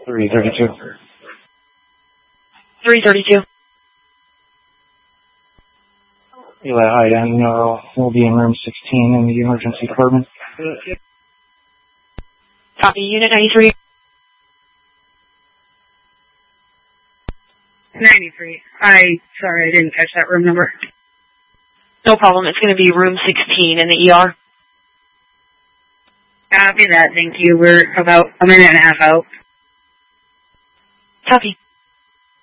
332. 332. Eli Hyden will be in room 16 in the emergency department. Copy, Unit 93. 93. Sorry, I didn't catch that room number. No problem, it's going to be room 16 in the ER. Copy that, thank you. We're about a minute and a half out. Copy.